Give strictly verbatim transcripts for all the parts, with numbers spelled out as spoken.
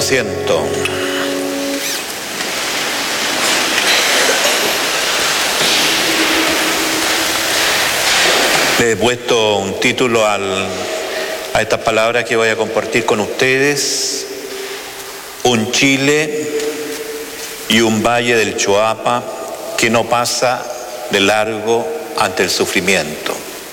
asiento. Le he puesto un título al, a estas palabras que voy a compartir con ustedes: un Chile y un valle del Choapa que no pasa de largo ante el sufrimiento.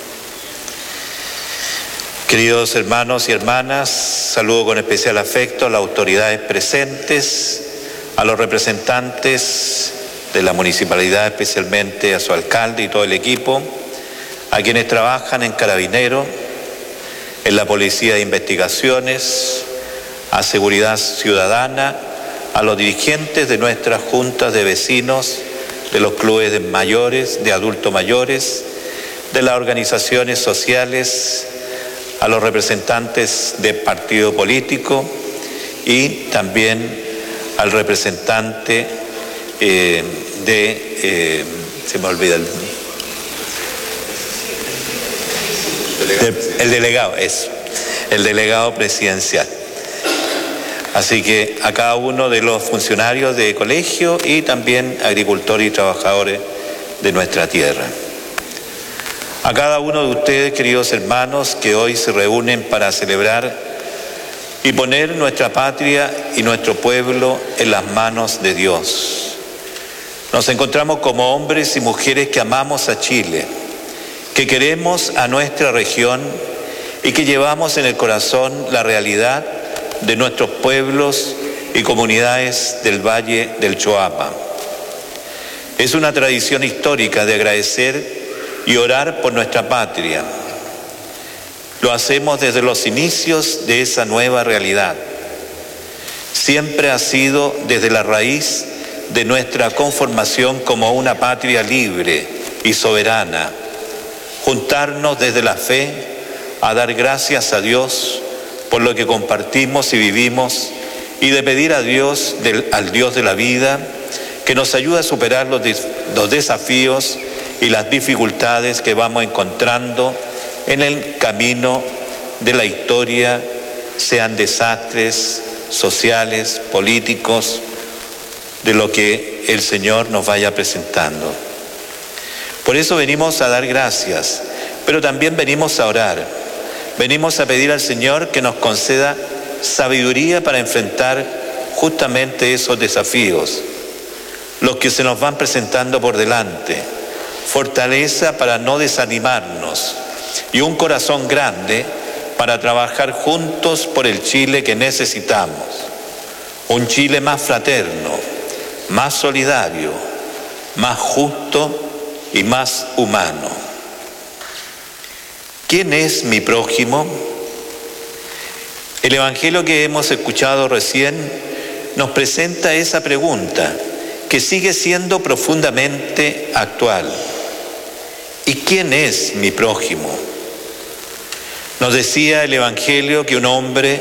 Queridos hermanos y hermanas, saludo con especial afecto a las autoridades presentes, a los representantes de la municipalidad, especialmente a su alcalde y todo el equipo, a quienes trabajan en Carabineros, en la Policía de Investigaciones, a Seguridad Ciudadana, a los dirigentes de nuestras juntas de vecinos, de los clubes de mayores, de adultos mayores, de las organizaciones sociales, a los representantes de partido político y también al representante eh, de, eh, se me olvida el, de, el delegado, eso, el delegado presidencial. Así que a cada uno de los funcionarios de colegio y también agricultores y trabajadores de nuestra tierra. A cada uno de ustedes, queridos hermanos, que hoy se reúnen para celebrar y poner nuestra patria y nuestro pueblo en las manos de Dios. Nos encontramos como hombres y mujeres que amamos a Chile, que queremos a nuestra región y que llevamos en el corazón la realidad de nuestros pueblos y comunidades del Valle del Choapa. Es una tradición histórica de agradecer y orar por nuestra patria. Lo hacemos desde los inicios de esa nueva realidad. Siempre ha sido desde la raíz de nuestra conformación como una patria libre y soberana, juntarnos desde la fe a dar gracias a Dios por lo que compartimos y vivimos, y de pedir a Dios, del, al Dios de la vida, que nos ayude a superar los, los desafíos y las dificultades que vamos encontrando en el camino de la historia, sean desastres sociales, políticos, de lo que el Señor nos vaya presentando. Por eso venimos a dar gracias, pero también venimos a orar. Venimos a pedir al Señor que nos conceda sabiduría para enfrentar justamente esos desafíos, los que se nos van presentando por delante, fortaleza para no desanimarnos y un corazón grande para trabajar juntos por el Chile que necesitamos, un Chile más fraterno, más solidario, más justo y más humano. ¿Quién es mi prójimo? El Evangelio que hemos escuchado recién nos presenta esa pregunta que sigue siendo profundamente actual. ¿Y quién es mi prójimo? Nos decía el Evangelio que un hombre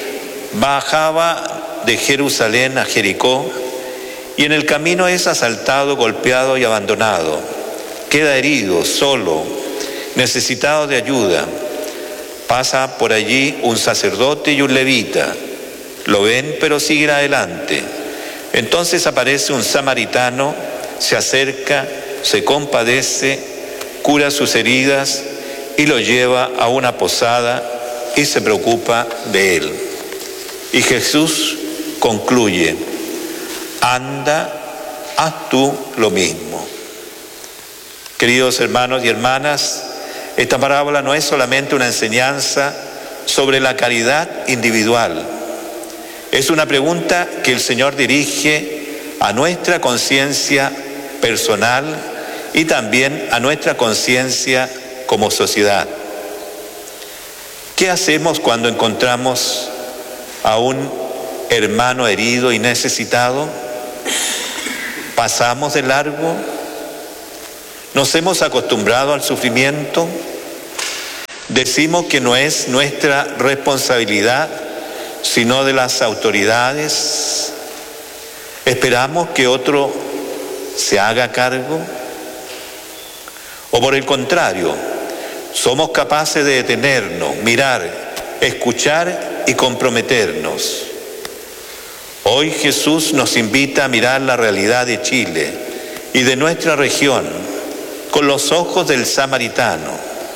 bajaba de Jerusalén a Jericó y en el camino es asaltado, golpeado y abandonado. Queda herido, solo, necesitado de ayuda. Pasa por allí un sacerdote y un levita. Lo ven, pero siguen adelante. Entonces aparece un samaritano, se acerca, se compadece, cura sus heridas y lo lleva a una posada y se preocupa de él. Y Jesús concluye: anda, haz tú lo mismo. Queridos hermanos y hermanas, esta parábola no es solamente una enseñanza sobre la caridad individual. Es una pregunta que el Señor dirige a nuestra conciencia personal y también a nuestra conciencia como sociedad. ¿Qué hacemos cuando encontramos a un hermano herido y necesitado? ¿Pasamos de largo? ¿Nos hemos acostumbrado al sufrimiento? ¿Decimos que no es nuestra responsabilidad, sino de las autoridades? ¿Esperamos que otro se haga cargo? ¿O por el contrario, somos capaces de detenernos, mirar, escuchar y comprometernos? Hoy Jesús nos invita a mirar la realidad de Chile y de nuestra región con los ojos del samaritano.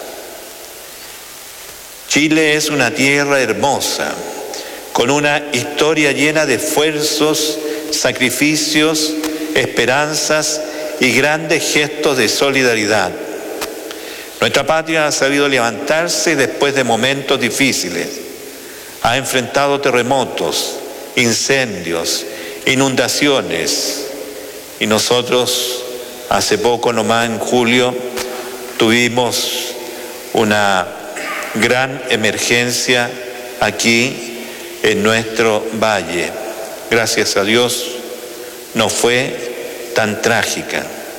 Chile es una tierra hermosa, con una historia llena de esfuerzos, sacrificios, esperanzas y grandes gestos de solidaridad. Nuestra patria ha sabido levantarse después de momentos difíciles. Ha enfrentado terremotos, incendios, inundaciones. Y nosotros, hace poco nomás, en julio, tuvimos una gran emergencia aquí en nuestro valle. Gracias a Dios no fue tan trágica.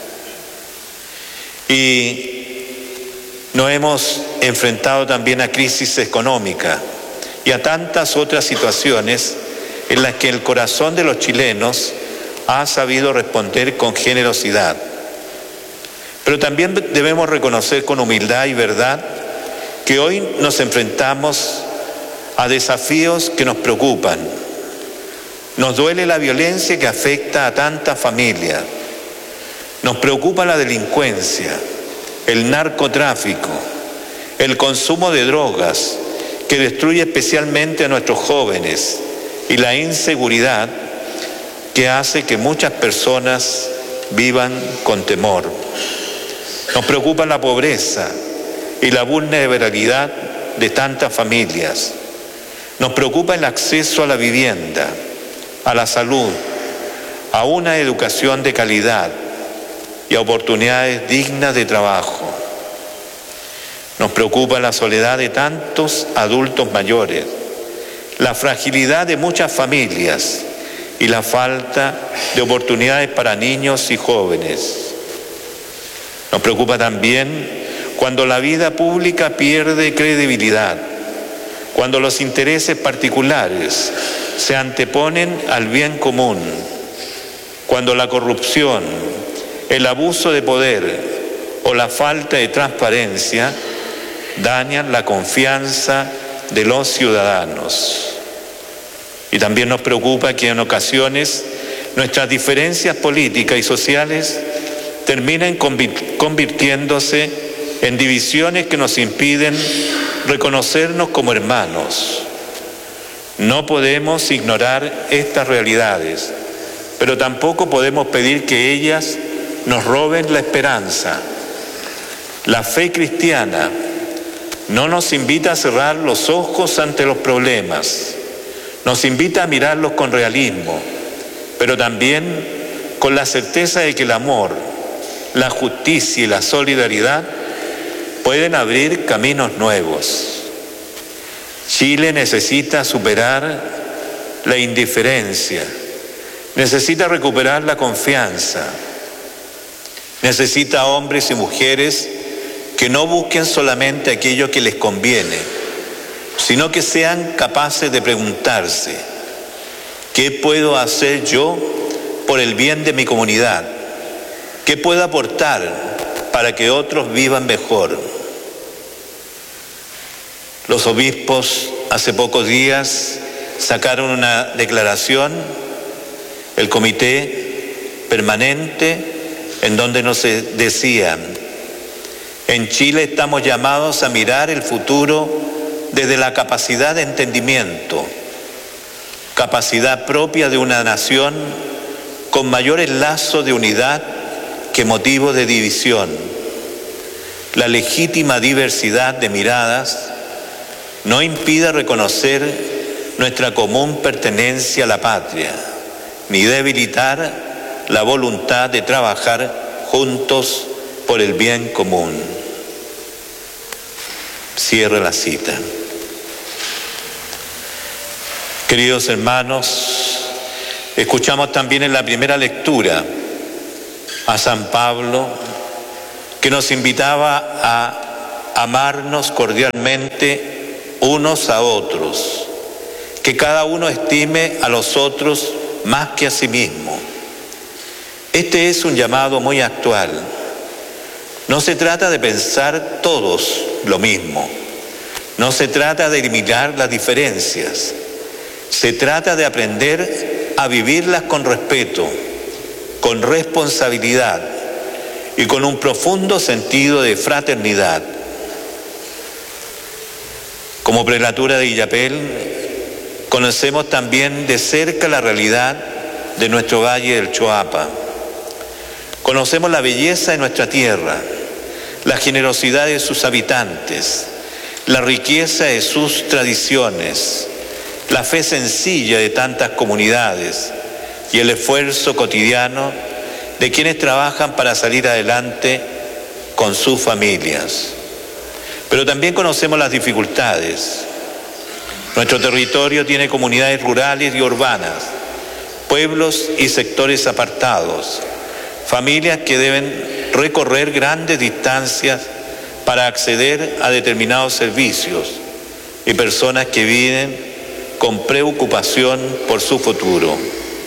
Y nos hemos enfrentado también a crisis económica y a tantas otras situaciones en las que el corazón de los chilenos ha sabido responder con generosidad. Pero también debemos reconocer con humildad y verdad que hoy nos enfrentamos a desafíos que nos preocupan. Nos duele la violencia que afecta a tantas familias. Nos preocupa la delincuencia, el narcotráfico, el consumo de drogas que destruye especialmente a nuestros jóvenes y la inseguridad que hace que muchas personas vivan con temor. Nos preocupa la pobreza y la vulnerabilidad de tantas familias. Nos preocupa el acceso a la vivienda, a la salud, a una educación de calidad y a oportunidades dignas de trabajo. Nos preocupa la soledad de tantos adultos mayores, la fragilidad de muchas familias y la falta de oportunidades para niños y jóvenes. Nos preocupa también cuando la vida pública pierde credibilidad, cuando los intereses particulares se anteponen al bien común, cuando la corrupción, el abuso de poder o la falta de transparencia dañan la confianza de los ciudadanos. Y también nos preocupa que en ocasiones nuestras diferencias políticas y sociales terminen convirtiéndose en divisiones que nos impiden reconocernos como hermanos. No podemos ignorar estas realidades, pero tampoco podemos pedir que ellas nos roben la esperanza. La fe cristiana no nos invita a cerrar los ojos ante los problemas, nos invita a mirarlos con realismo, pero también con la certeza de que el amor, la justicia y la solidaridad pueden abrir caminos nuevos. Chile necesita superar la indiferencia, necesita recuperar la confianza, necesita hombres y mujeres que no busquen solamente aquello que les conviene, sino que sean capaces de preguntarse: ¿qué puedo hacer yo por el bien de mi comunidad? ¿Qué puedo aportar para que otros vivan mejor? Los obispos hace pocos días sacaron una declaración, el comité permanente, en donde nos decían: en Chile estamos llamados a mirar el futuro desde la capacidad de entendimiento, capacidad propia de una nación con mayores lazos de unidad que motivo de división. La legítima diversidad de miradas no impide reconocer nuestra común pertenencia a la patria, ni debilitar la voluntad de trabajar juntos por el bien común. Cierre la cita. Queridos hermanos, escuchamos también en la primera lectura a San Pablo, que nos invitaba a amarnos cordialmente unos a otros, que cada uno estime a los otros más que a sí mismo. Este es un llamado muy actual. No se trata de pensar todos lo mismo, no se trata de eliminar las diferencias, se trata de aprender a vivirlas con respeto, con responsabilidad y con un profundo sentido de fraternidad. Como prelatura de Illapel, conocemos también de cerca la realidad de nuestro Valle del Choapa. Conocemos la belleza de nuestra tierra, la generosidad de sus habitantes, la riqueza de sus tradiciones, la fe sencilla de tantas comunidades y el esfuerzo cotidiano de quienes trabajan para salir adelante con sus familias. Pero también conocemos las dificultades. Nuestro territorio tiene comunidades rurales y urbanas, pueblos y sectores apartados, familias que deben recorrer grandes distancias para acceder a determinados servicios y personas que viven con preocupación por su futuro.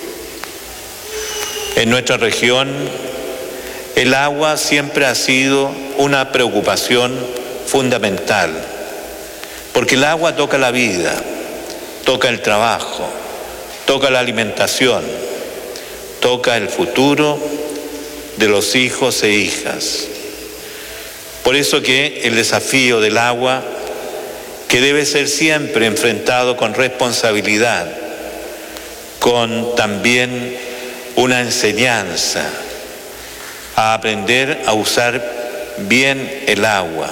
En nuestra región, el agua siempre ha sido una preocupación fundamental, porque el agua toca la vida, toca el trabajo, toca la alimentación, toca el futuro de los hijos e hijas. Por eso que el desafío del agua, que debe ser siempre enfrentado con responsabilidad, con también una enseñanza, a aprender a usar bien el agua,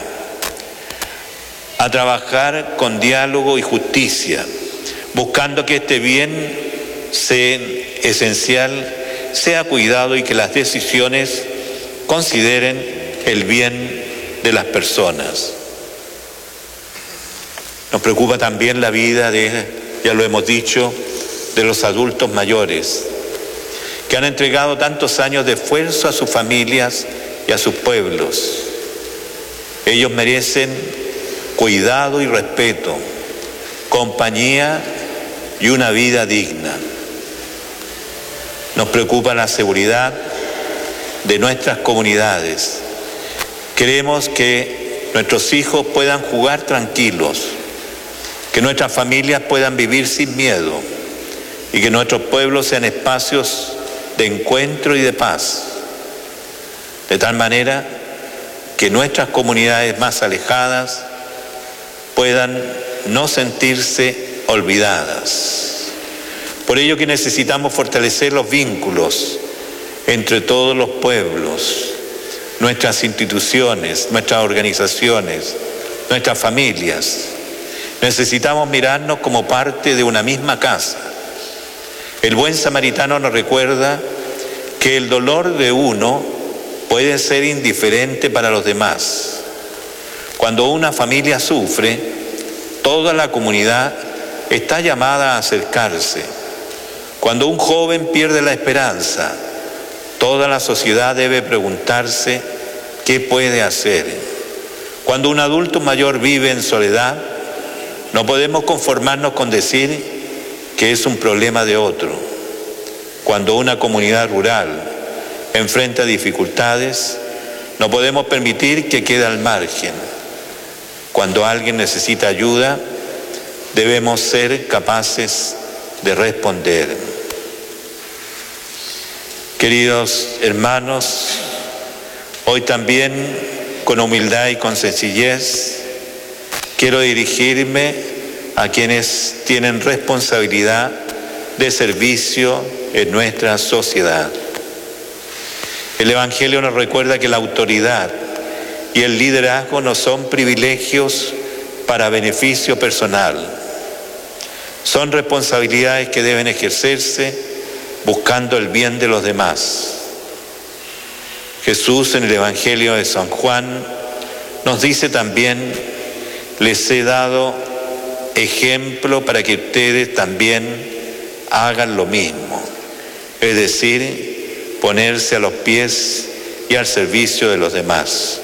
a trabajar con diálogo y justicia, buscando que este bien sea esencial, sea cuidado y que las decisiones consideren el bien de las personas. Nos preocupa también la vida de, ya lo hemos dicho, de los adultos mayores, que han entregado tantos años de esfuerzo a sus familias y a sus pueblos. Ellos merecen cuidado y respeto, compañía y una vida digna. Nos preocupa la seguridad de nuestras comunidades. Queremos que nuestros hijos puedan jugar tranquilos, que nuestras familias puedan vivir sin miedo y que nuestros pueblos sean espacios de encuentro y de paz, de tal manera que nuestras comunidades más alejadas puedan no sentirse olvidadas. Por ello que necesitamos fortalecer los vínculos entre todos los pueblos, nuestras instituciones, nuestras organizaciones, nuestras familias. Necesitamos mirarnos como parte de una misma casa. El buen samaritano nos recuerda que el dolor de uno puede ser indiferente para los demás. Cuando una familia sufre, toda la comunidad está llamada a acercarse. Cuando un joven pierde la esperanza, toda la sociedad debe preguntarse qué puede hacer. Cuando un adulto mayor vive en soledad, no podemos conformarnos con decir que es un problema de otro. Cuando una comunidad rural enfrenta dificultades, no podemos permitir que quede al margen. Cuando alguien necesita ayuda, debemos ser capaces de responder. Queridos hermanos, hoy también con humildad y con sencillez quiero dirigirme a quienes tienen responsabilidad de servicio en nuestra sociedad. El Evangelio nos recuerda que la autoridad y el liderazgo no son privilegios para beneficio personal. Son responsabilidades que deben ejercerse buscando el bien de los demás. Jesús en el Evangelio de San Juan nos dice también: les he dado ejemplo para que ustedes también hagan lo mismo, es decir, ponerse a los pies y al servicio de los demás.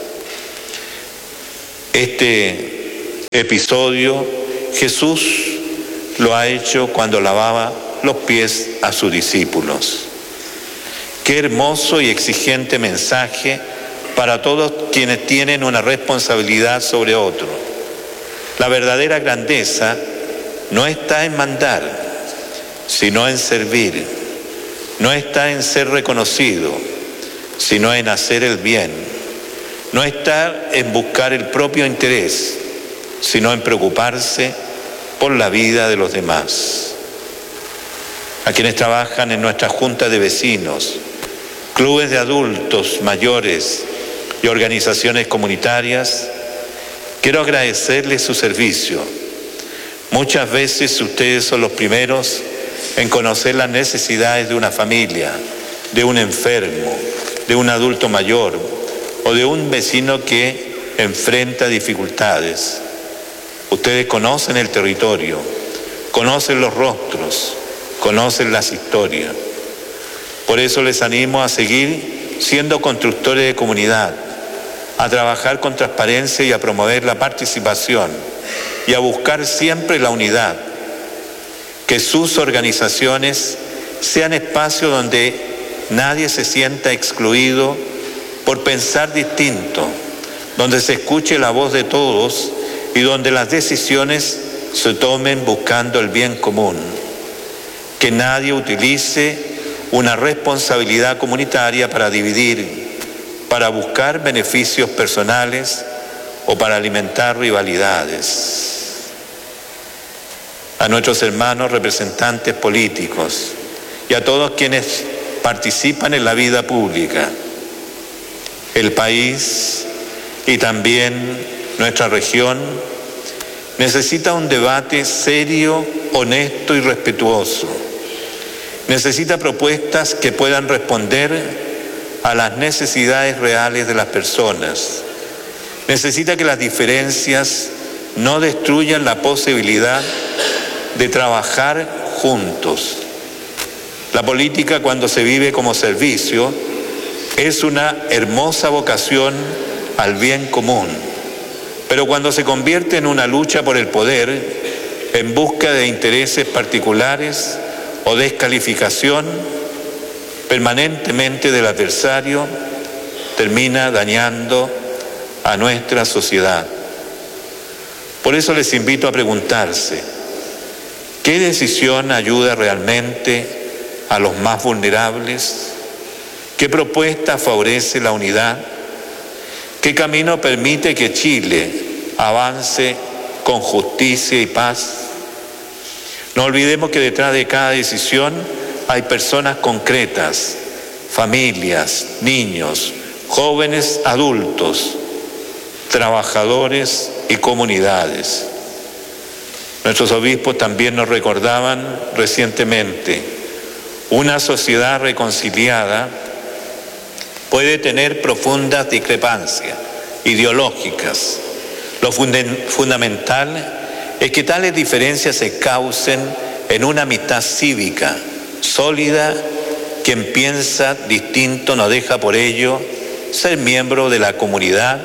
Este episodio Jesús lo ha hecho cuando lavaba los pies a sus discípulos. Qué hermoso y exigente mensaje para todos quienes tienen una responsabilidad sobre otro. La verdadera grandeza no está en mandar, sino en servir. No está en ser reconocido, sino en hacer el bien. No está en buscar el propio interés, sino en preocuparse por la vida de los demás. A quienes trabajan en nuestra junta de vecinos, clubes de adultos mayores y organizaciones comunitarias, quiero agradecerles su servicio. Muchas veces ustedes son los primeros en conocer las necesidades de una familia, de un enfermo, de un adulto mayor o de un vecino que enfrenta dificultades. Ustedes conocen el territorio, conocen los rostros, conocen las historias. Por eso les animo a seguir siendo constructores de comunidad, a trabajar con transparencia y a promover la participación y a buscar siempre la unidad. Que sus organizaciones sean espacios donde nadie se sienta excluido por pensar distinto, donde se escuche la voz de todos y donde las decisiones se tomen buscando el bien común. Que nadie utilice una responsabilidad comunitaria para dividir, para buscar beneficios personales o para alimentar rivalidades. A nuestros hermanos representantes políticos y a todos quienes participan en la vida pública, el país y también nuestra región necesita un debate serio, honesto y respetuoso. Necesita propuestas que puedan responder a las necesidades reales de las personas. Necesita que las diferencias no destruyan la posibilidad de trabajar juntos. La política, cuando se vive como servicio, es una hermosa vocación al bien común, pero cuando se convierte en una lucha por el poder, en busca de intereses particulares o descalificación permanentemente del adversario, termina dañando a nuestra sociedad. Por eso les invito a preguntarse, ¿qué decisión ayuda realmente a los más vulnerables? ¿Qué propuesta favorece la unidad? ¿Qué camino permite que Chile avance con justicia y paz? No olvidemos que detrás de cada decisión hay personas concretas, familias, niños, jóvenes, adultos, trabajadores y comunidades. Nuestros obispos también nos recordaban recientemente, una sociedad reconciliada puede tener profundas discrepancias ideológicas. Lo fundamental es que tales diferencias se causen en una amistad cívica, sólida. Quien piensa distinto no deja por ello ser miembro de la comunidad.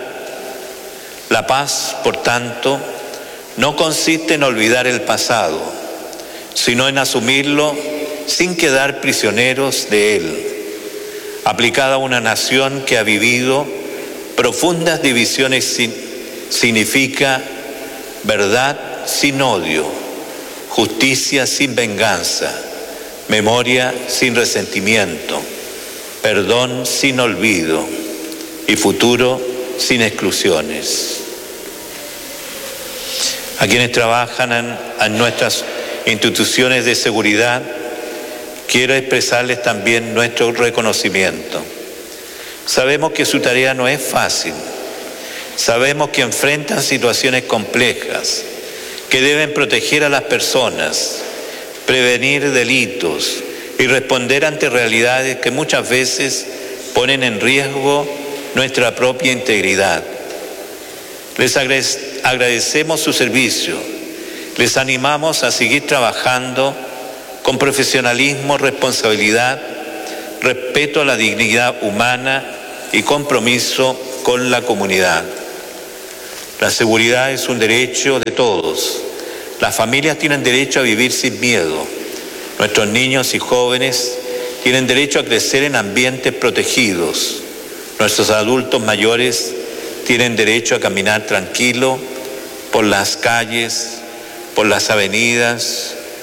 La paz, por tanto, no consiste en olvidar el pasado, sino en asumirlo sin quedar prisioneros de él. Aplicada a una nación que ha vivido profundas divisiones, sin, significa verdad sin odio, justicia sin venganza, memoria sin resentimiento, perdón sin olvido y futuro sin exclusiones. A quienes trabajan en, en nuestras instituciones de seguridad, quiero expresarles también nuestro reconocimiento. Sabemos que su tarea no es fácil. Sabemos que enfrentan situaciones complejas, que deben proteger a las personas, prevenir delitos y responder ante realidades que muchas veces ponen en riesgo nuestra propia integridad. Les agradecemos su servicio, les animamos a seguir trabajando con profesionalismo, responsabilidad, respeto a la dignidad humana y compromiso con la comunidad. La seguridad es un derecho de todos. Las familias tienen derecho a vivir sin miedo. Nuestros niños y jóvenes tienen derecho a crecer en ambientes protegidos. Nuestros adultos mayores tienen derecho a caminar tranquilo por las calles, por las avenidas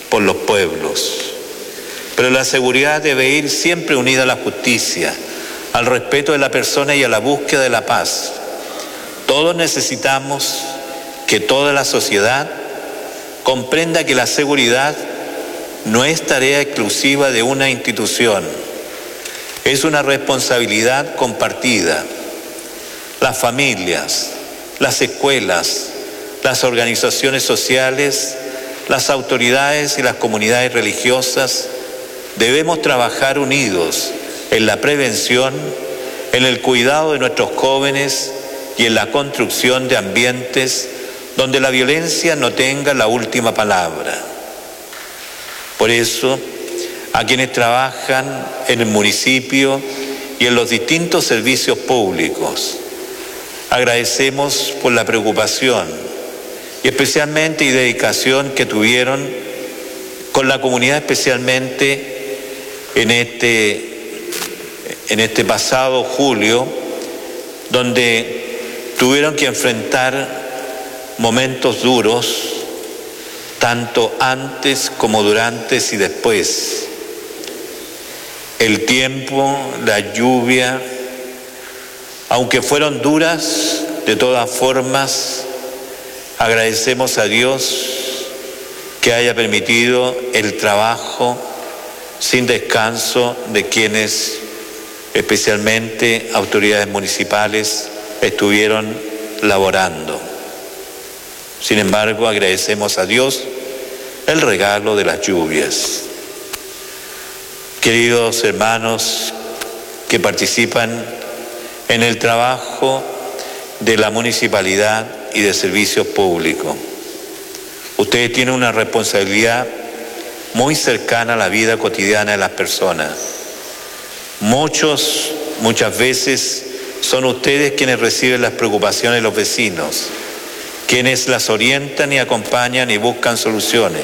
por los pueblos. Pero la seguridad debe ir siempre unida a la justicia, al respeto de la persona y a la búsqueda de la paz. Todos necesitamos que toda la sociedad comprenda que la seguridad no es tarea exclusiva de una institución, es una responsabilidad compartida. Las familias, las escuelas, las organizaciones sociales, las autoridades y las comunidades religiosas debemos trabajar unidos en la prevención, en el cuidado de nuestros jóvenes y en la construcción de ambientes donde la violencia no tenga la última palabra. Por eso, a quienes trabajan en el municipio y en los distintos servicios públicos, agradecemos por la preocupación y especialmente y dedicación que tuvieron con la comunidad, especialmente en este, en este pasado julio, donde tuvieron que enfrentar momentos duros, tanto antes como durante y después. El tiempo, la lluvia, aunque fueron duras, de todas formas, agradecemos a Dios que haya permitido el trabajo sin descanso de quienes, especialmente autoridades municipales, estuvieron laborando. Sin embargo, agradecemos a Dios el regalo de las lluvias. Queridos hermanos que participan en el trabajo de la municipalidad y de servicios públicos, ustedes tienen una responsabilidad muy cercana a la vida cotidiana de las personas. Muchos, muchas veces son ustedes quienes reciben las preocupaciones de los vecinos, quienes las orientan y acompañan y buscan soluciones.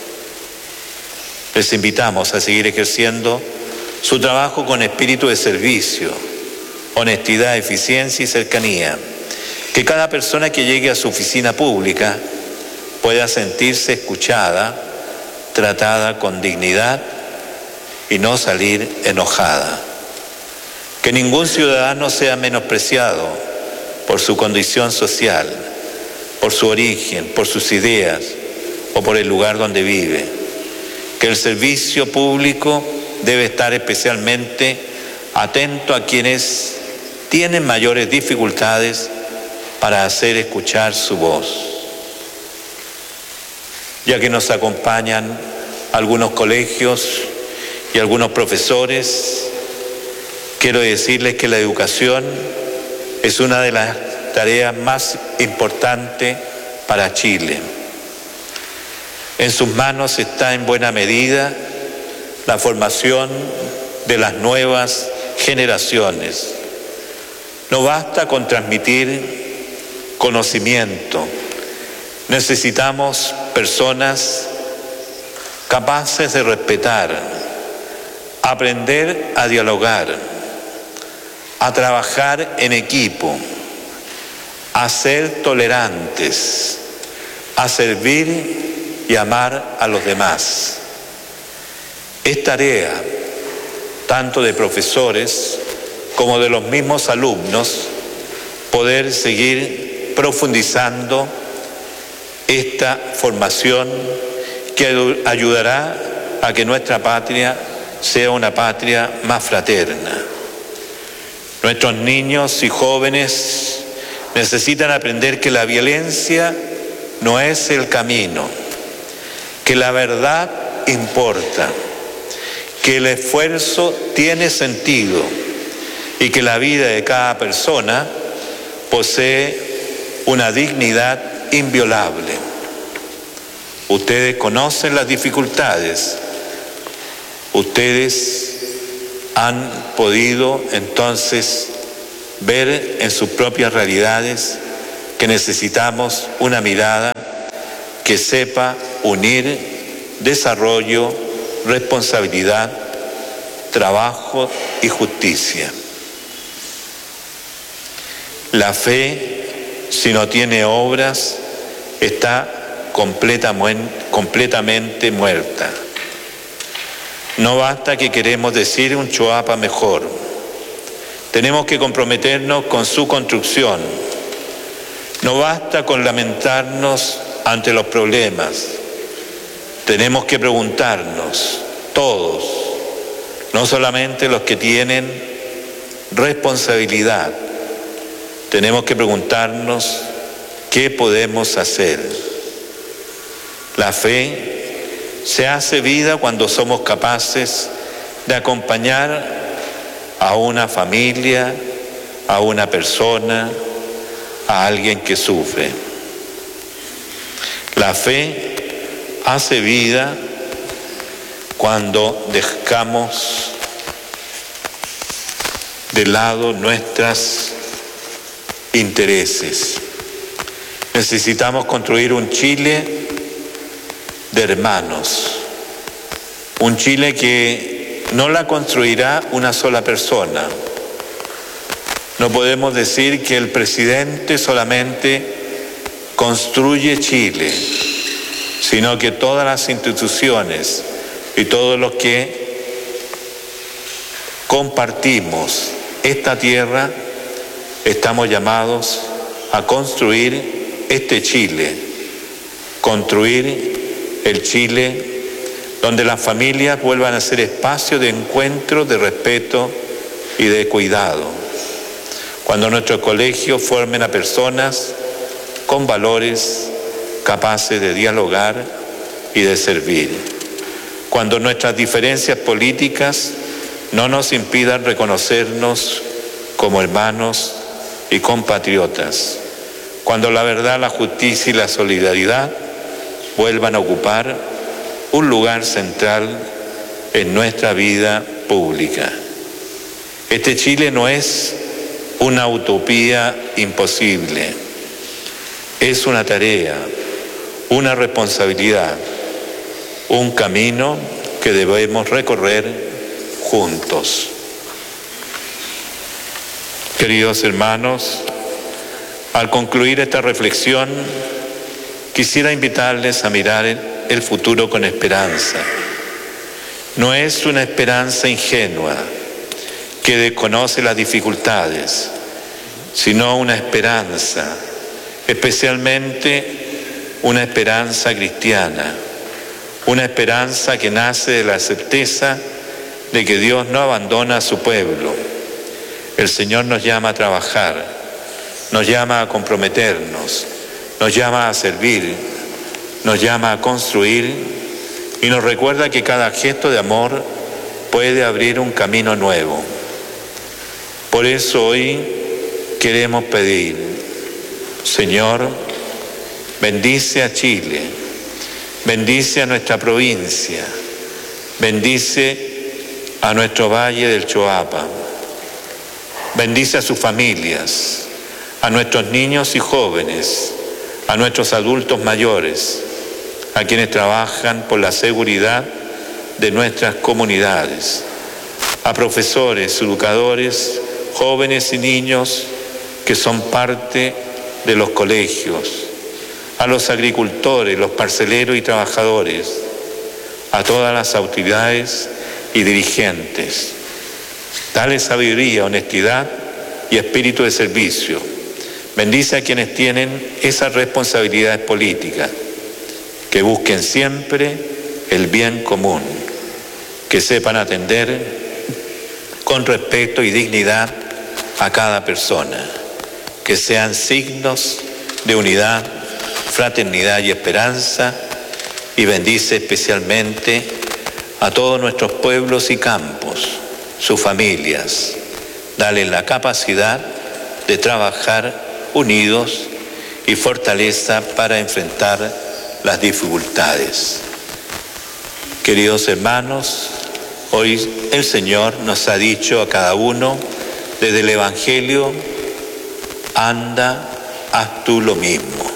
Les invitamos a seguir ejerciendo su trabajo con espíritu de servicio, honestidad, eficiencia y cercanía. Que cada persona que llegue a su oficina pública pueda sentirse escuchada, tratada con dignidad y no salir enojada. Que ningún ciudadano sea menospreciado por su condición social, por su origen, por sus ideas o por el lugar donde vive. Que el servicio público debe estar especialmente atento a quienes tienen mayores dificultades para hacer escuchar su voz. Ya que nos acompañan algunos colegios y algunos profesores, quiero decirles que la educación es una de las tareas más importantes para Chile. En sus manos está en buena medida la formación de las nuevas generaciones. No basta con transmitir conocimiento. Necesitamos personas capaces de respetar, aprender a dialogar, a trabajar en equipo, a ser tolerantes, a servir y amar a los demás. Es tarea tanto de profesores como de los mismos alumnos poder seguir profundizando esta formación que ayudará a que nuestra patria sea una patria más fraterna. Nuestros niños y jóvenes necesitan aprender que la violencia no es el camino, que la verdad importa, que el esfuerzo tiene sentido y que la vida de cada persona posee una dignidad inviolable. Ustedes conocen las dificultades, ustedes han podido entonces ver en sus propias realidades que necesitamos una mirada que sepa unir desarrollo, responsabilidad, trabajo y justicia. La fe, si no tiene obras, está completa, completamente muerta. No basta que queremos decir un Choapa mejor. Tenemos que comprometernos con su construcción. No basta con lamentarnos ante los problemas. Tenemos que preguntarnos, todos, no solamente los que tienen responsabilidad, tenemos que preguntarnos qué podemos hacer. La fe se hace vida cuando somos capaces de acompañar a una familia, a una persona, a alguien que sufre. La fe hace vida cuando dejamos de lado nuestros intereses. Necesitamos construir un Chile de hermanos, un Chile que no la construirá una sola persona. No podemos decir que el presidente solamente construye Chile, sino que todas las instituciones y todos los que compartimos esta tierra estamos llamados a construir este Chile, construir el Chile donde las familias vuelvan a ser espacio de encuentro, de respeto y de cuidado. Cuando nuestros colegios formen a personas con valores capaces de dialogar y de servir. Cuando nuestras diferencias políticas no nos impidan reconocernos como hermanos y compatriotas. Cuando la verdad, la justicia y la solidaridad vuelvan a ocupar un lugar central en nuestra vida pública. Este Chile no es una utopía imposible, es una tarea, una responsabilidad, un camino que debemos recorrer juntos. Queridos hermanos, al concluir esta reflexión, quisiera invitarles a mirar el futuro con esperanza. No es una esperanza ingenua que desconoce las dificultades, sino una esperanza, especialmente una esperanza cristiana, una esperanza que nace de la certeza de que Dios no abandona a su pueblo. El Señor nos llama a trabajar, nos llama a comprometernos, nos llama a servir, nos llama a construir y nos recuerda que cada gesto de amor puede abrir un camino nuevo. Por eso hoy queremos pedir, Señor, bendice a Chile, bendice a nuestra provincia, bendice a nuestro valle del Choapa, bendice a sus familias, a nuestros niños y jóvenes, a nuestros adultos mayores, a quienes trabajan por la seguridad de nuestras comunidades, a profesores, educadores, jóvenes y niños que son parte de los colegios, a los agricultores, los parceleros y trabajadores, a todas las autoridades y dirigentes. Dale sabiduría, honestidad y espíritu de servicio. Bendice a quienes tienen esas responsabilidades políticas, que busquen siempre el bien común, que sepan atender con respeto y dignidad a cada persona, que sean signos de unidad, fraternidad y esperanza, y bendice especialmente a todos nuestros pueblos y campos, sus familias. Dale la capacidad de trabajar unidos y fortaleza para enfrentar las dificultades. Queridos hermanos, hoy el Señor nos ha dicho a cada uno desde el Evangelio: anda, haz tú lo mismo.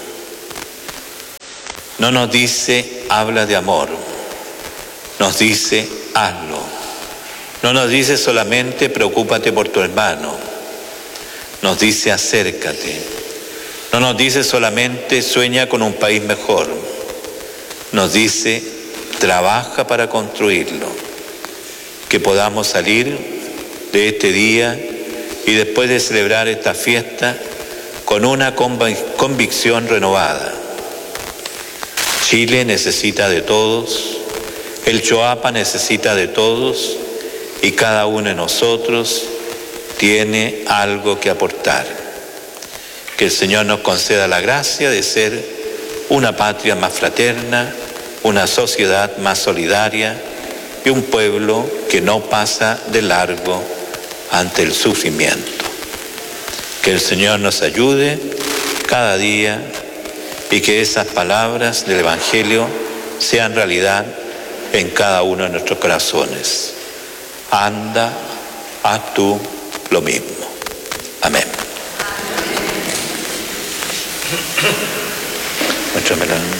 No nos dice habla de amor, nos dice hazlo. No nos dice solamente preocúpate por tu hermano, nos dice acércate. No nos dice solamente sueña con un país mejor, nos dice, trabaja para construirlo, que podamos salir de este día y después de celebrar esta fiesta con una convicción renovada. Chile necesita de todos, el Choapa necesita de todos y cada uno de nosotros tiene algo que aportar. Que el Señor nos conceda la gracia de ser una patria más fraterna, una sociedad más solidaria y un pueblo que no pasa de largo ante el sufrimiento. Que el Señor nos ayude cada día y que esas palabras del Evangelio sean realidad en cada uno de nuestros corazones. Anda, haz tú lo mismo. Amén. Muéstramela.